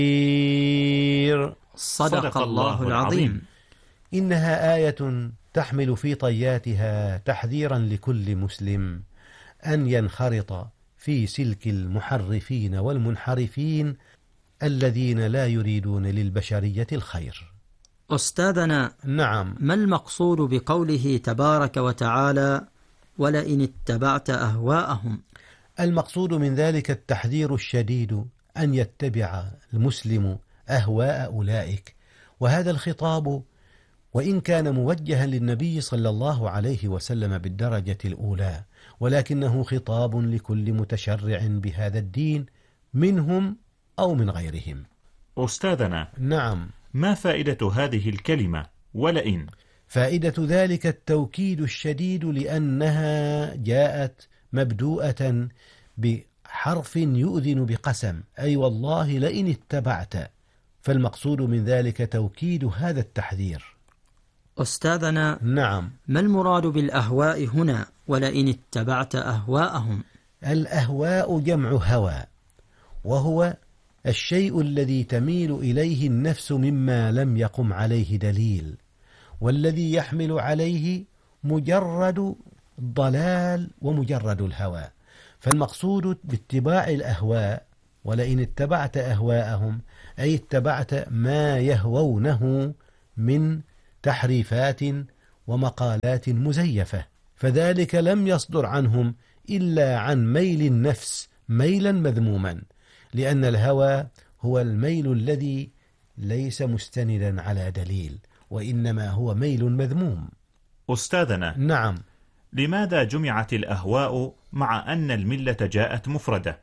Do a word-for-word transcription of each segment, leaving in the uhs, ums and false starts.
صدق الله العظيم. إنها آية تحمل في طياتها تحذيرا لكل مسلم أن ينخرط في سلك المحرفين والمنحرفين الذين لا يريدون للبشرية الخير. أستاذنا، نعم، ما المقصود بقوله تبارك وتعالى ولئن اتبعت أهواءهم؟ المقصود من ذلك التحذير الشديد أن يتبع المسلم أهواء أولئك، وهذا الخطاب وإن كان موجها للنبي صلى الله عليه وسلم بالدرجة الأولى، ولكنه خطاب لكل متشرع بهذا الدين منهم أو من غيرهم. أستاذنا، نعم، ما فائدة هذه الكلمة ولئن؟ فائدة ذلك التوكيد الشديد لأنها جاءت مبدوءة بحرف يؤذن بقسم، أي والله لئن اتبعت، فالمقصود من ذلك توكيد هذا التحذير. أستاذنا، نعم، ما المراد بالأهواء هنا ولئن اتبعت أهواءهم؟ الأهواء جمع هوى، وهو الشيء الذي تميل إليه النفس مما لم يقم عليه دليل، والذي يحمل عليه مجرد الضلال ومجرد الهوى. فالمقصود باتباع الأهواء ولئن اتبعت أهواءهم أي اتبعت ما يهوونه من تحريفات ومقالات مزيفة، فذلك لم يصدر عنهم إلا عن ميل النفس ميلا مذموما، لأن الهوى هو الميل الذي ليس مستندا على دليل، وإنما هو ميل مذموم. أستاذنا، نعم، لماذا جمعت الأهواء مع أن الملة جاءت مفردة؟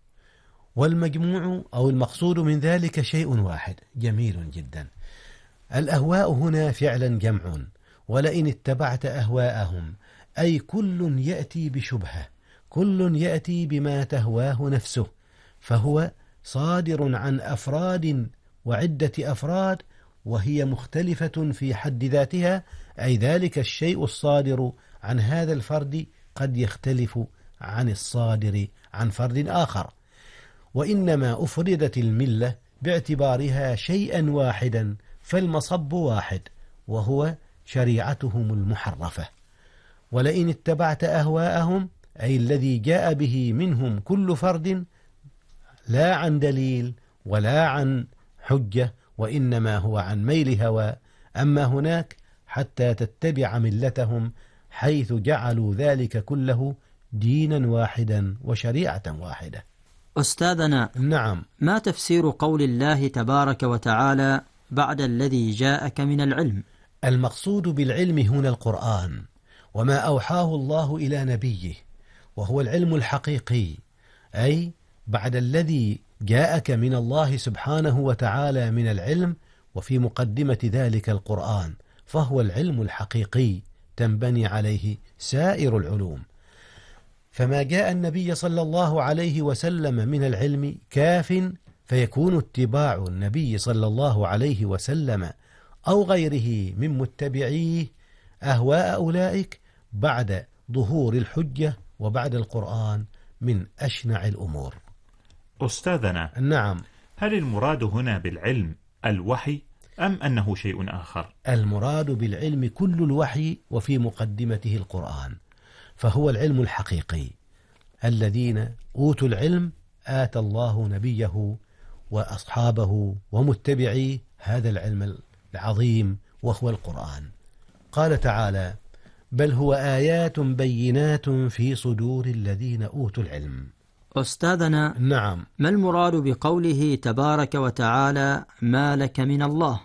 والمجموع أو المقصود من ذلك شيء واحد. جميل جدا. الأهواء هنا فعلا جمع، ولئن اتبعت أهواءهم أي كل يأتي بشبهة، كل يأتي بما تهواه نفسه، فهو صادر عن أفراد وعدة أفراد وهي مختلفة في حد ذاتها، أي ذلك الشيء الصادر عن هذا الفرد قد يختلف عن الصادر عن فرد آخر، وإنما أفردت الملة باعتبارها شيئا واحدا، فالمصب واحد وهو شريعتهم المحرفة. ولئن اتبعت أهواءهم أي الذي جاء به منهم كل فرد لا عن دليل ولا عن حجة، وإنما هو عن ميل هوى. أما هناك حتى تتبع ملتهم، حيث جعلوا ذلك كله دينا واحدا وشريعة واحدة. أستاذنا، نعم، ما تفسير قول الله تبارك وتعالى بعد الذي جاءك من العلم؟ المقصود بالعلم هنا القرآن وما أوحاه الله إلى نبيه، وهو العلم الحقيقي، أي بعد الذي جاءك من الله سبحانه وتعالى من العلم، وفي مقدمة ذلك القرآن، فهو العلم الحقيقي تنبني عليه سائر العلوم. فما جاء النبي صلى الله عليه وسلم من العلم كاف، فيكون اتباع النبي صلى الله عليه وسلم أو غيره من متبعيه أهواء أولئك بعد ظهور الحجة وبعد القرآن من أشنع الأمور. أستاذنا، نعم، هل المراد هنا بالعلم الوحي أم أنه شيء آخر؟ المراد بالعلم كل الوحي، وفي مقدمته القرآن، فهو العلم الحقيقي. الذين أوتوا العلم آتى الله نبيه وأصحابه ومتبعيه هذا العلم العظيم وهو القرآن. قال تعالى: بل هو آيات بينات في صدور الذين أوتوا العلم. أستاذنا، نعم، ما المراد بقوله تبارك وتعالى ما لك من الله؟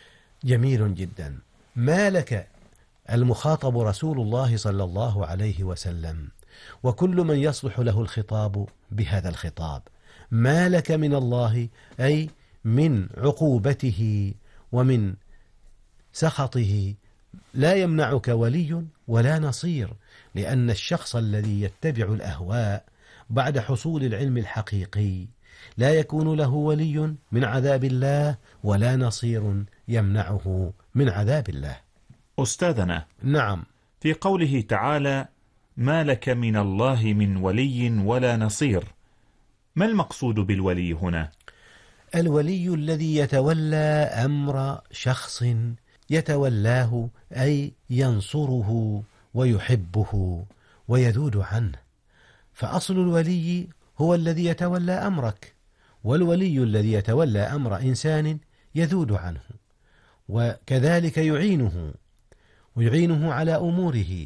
جميل جدا. ما لك المخاطب رسول الله صلى الله عليه وسلم، وكل من يصلح له الخطاب بهذا الخطاب. ما لك من الله أي من عقوبته ومن سخطه لا يمنعك ولي ولا نصير، لأن الشخص الذي يتبع الأهواء بعد حصول العلم الحقيقي لا يكون له ولي من عذاب الله ولا نصير يمنعه من عذاب الله. أستاذنا، نعم، في قوله تعالى ما لك من الله من ولي ولا نصير، ما المقصود بالولي هنا؟ الولي الذي يتولى أمر شخص يتولاه أي ينصره ويحبه ويذود عنه، فأصل الولي هو الذي يتولى أمرك، والولي الذي يتولى أمر إنسان يذود عنه وكذلك يعينه ويعينه على أموره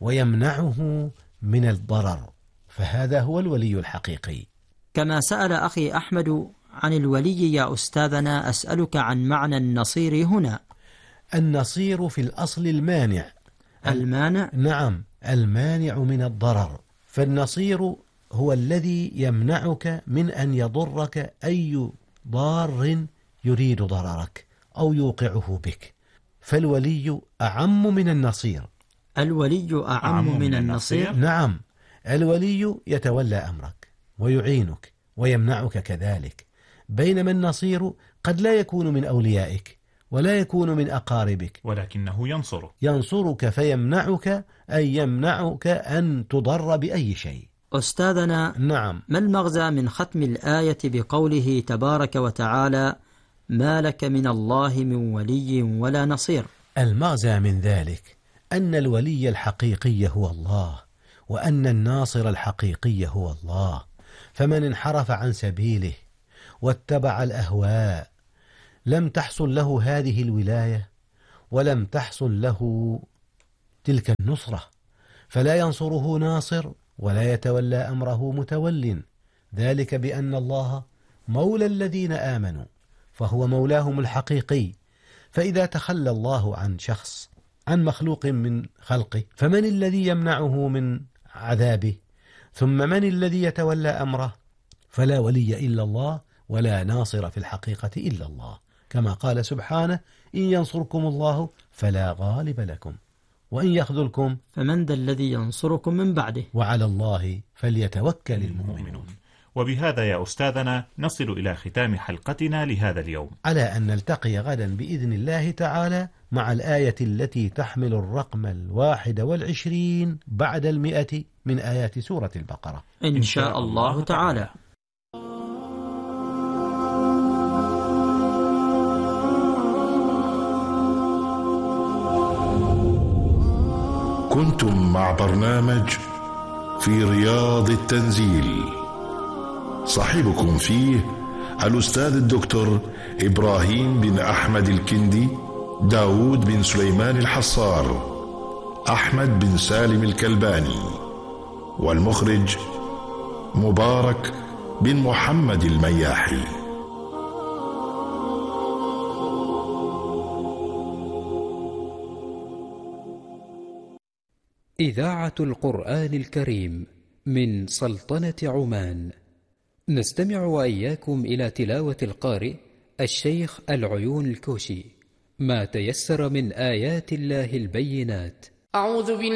ويمنعه من الضرر، فهذا هو الولي الحقيقي. كما سأل أخي أحمد عن الولي يا أستاذنا، أسألك عن معنى النصير هنا. النصير في الأصل المانع. المانع؟ نعم، المانع من الضرر، فالنصير هو الذي يمنعك من أن يضرك أي ضار يريد ضررك أو يوقعه بك، فالولي أعم من النصير. الولي أعم من النصير؟ نعم، الولي يتولى أمرك ويعينك ويمنعك كذلك، بينما النصير قد لا يكون من أوليائك ولا يكون من أقاربك، ولكنه ينصرك ينصرك فيمنعك، أي يمنعك أن تضر بأي شيء. أستاذنا، نعم، ما المغزى من ختم الآية بقوله تبارك وتعالى ما لك من الله من ولي ولا نصير؟ المغزى من ذلك أن الولي الحقيقي هو الله، وأن الناصر الحقيقي هو الله، فمن انحرف عن سبيله واتبع الأهواء لم تحصل له هذه الولاية ولم تحصل له تلك النصرة، فلا ينصره ناصر ولا يتولى أمره متول، ذلك بأن الله مولى الذين آمنوا فهو مولاهم الحقيقي، فإذا تخلى الله عن شخص عن مخلوق من خلقه فمن الذي يمنعه من عذابه؟ ثم من الذي يتولى أمره؟ فلا ولي إلا الله ولا ناصر في الحقيقة إلا الله، كما قال سبحانه إن ينصركم الله فلا غالب لكم وإن يخذلكم فمن ذا الذي ينصركم من بعده وعلى الله فليتوكل المؤمنون. وبهذا يا أستاذنا نصل إلى ختام حلقتنا لهذا اليوم، على أن نلتقي غدا بإذن الله تعالى مع الآية التي تحمل الرقم الواحد والعشرين بعد المئة من آيات سورة البقرة إن شاء الله تعالى. كنتم مع برنامج في رياض التنزيل، صاحبكم فيه الأستاذ الدكتور إبراهيم بن أحمد الكندي، داود بن سليمان الحصار، أحمد بن سالم الكلباني، والمخرج مبارك بن محمد المياحي. إذاعة القرآن الكريم من سلطنة عمان، نستمع وإياكم إلى تلاوة القارئ الشيخ العيون الكوشي ما تيسر من آيات الله البينات. أعوذ بالله